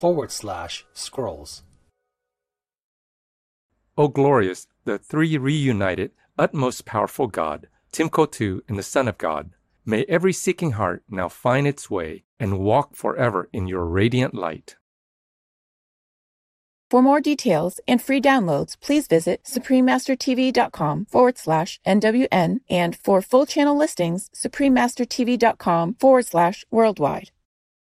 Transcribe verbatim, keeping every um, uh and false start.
forward slash scrolls. O glorious, the three reunited, utmost powerful God, Timko and the Son of God, may every seeking heart now find its way and walk forever in your radiant light. For more details and free downloads, please visit suprememastertv.com forward slash NWN, and for full channel listings, suprememastertv.com forward slash worldwide.